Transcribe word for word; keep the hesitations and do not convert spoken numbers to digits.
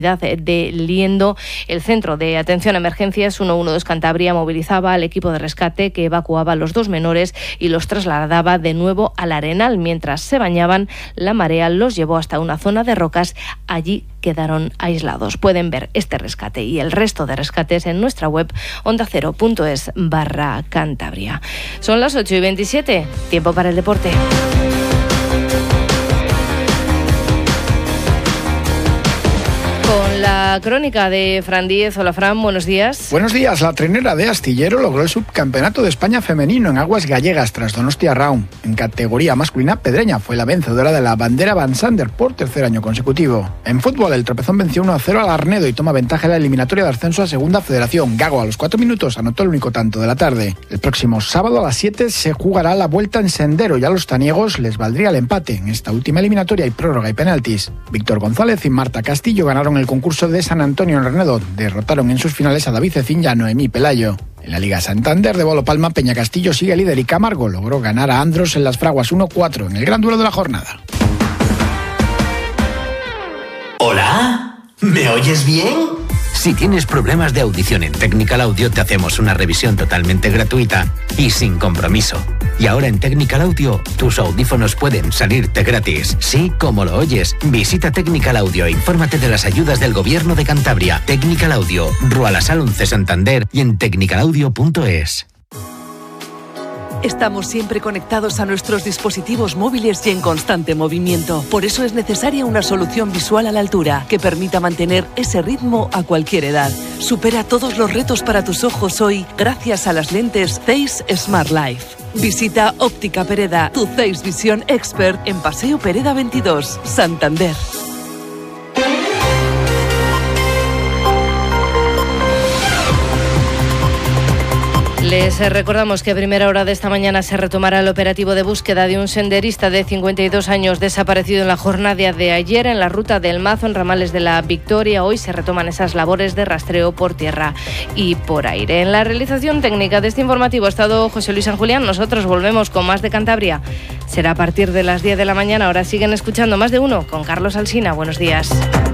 de Liendo. El Centro de Atención a Emergencias ciento doce Cantabria movilizaba al equipo de rescate que evacuaba a los dos menores y los trasladaba de nuevo al Arenal. Mientras se bañaban, la marea los llevó hasta una zona de rocas. Allí quedaron aislados. Pueden ver este rescate y el resto de rescates en nuestra web onda cero punto es barra Cantabria. Son las ocho y veintisiete. Tiempo para el deporte. Con la crónica de Fran Díez. Hola, Fran, buenos días. Buenos días. La trenera de Astillero logró el subcampeonato de España femenino en aguas gallegas tras Donostia Round. En categoría masculina, Pedreña fue la vencedora de la bandera Van Sander por tercer año consecutivo. En fútbol, el Tropezón venció uno a cero al Arnedo y toma ventaja en la eliminatoria de ascenso a Segunda Federación. Gago a los cuatro minutos anotó el único tanto de la tarde. El próximo sábado a las siete se jugará la vuelta en Sendero y a los taniegos les valdría el empate. En esta última eliminatoria hay prórroga y penaltis. Víctor González y Marta Castillo ganaron el concurso de San Antonio en Renedo. Derrotaron en sus finales a David Cecín y a Noemí Pelayo. En la Liga Santander de Bolo Palma, Peña Castillo sigue líder y Camargo logró ganar a Andros en las Fraguas uno cuatro en el gran duelo de la jornada. ¿Hola? ¿Me oyes bien? Si tienes problemas de audición en Technical Audio, te hacemos una revisión totalmente gratuita y sin compromiso. Y ahora en Technical Audio, tus audífonos pueden salirte gratis. Sí, como lo oyes. Visita Technical Audio e infórmate de las ayudas del Gobierno de Cantabria. Technical Audio, Rua La Sal once Santander y en technical audio punto es. Estamos siempre conectados a nuestros dispositivos móviles y en constante movimiento. Por eso es necesaria una solución visual a la altura que permita mantener ese ritmo a cualquier edad. Supera todos los retos para tus ojos hoy gracias a las lentes Zeiss Smart Life. Visita Óptica Pereda, tu Zeiss Visión Expert en Paseo Pereda veintidós, Santander. Les recordamos que a primera hora de esta mañana se retomará el operativo de búsqueda de un senderista de cincuenta y dos años desaparecido en la jornada de ayer en la ruta del Mazo en Ramales de la Victoria. Hoy se retoman esas labores de rastreo por tierra y por aire. En la realización técnica de este informativo ha estado José Luis San Julián. Nosotros volvemos con más de Cantabria. Será a partir de las diez de la mañana. Ahora siguen escuchando Más de Uno con Carlos Alsina. Buenos días.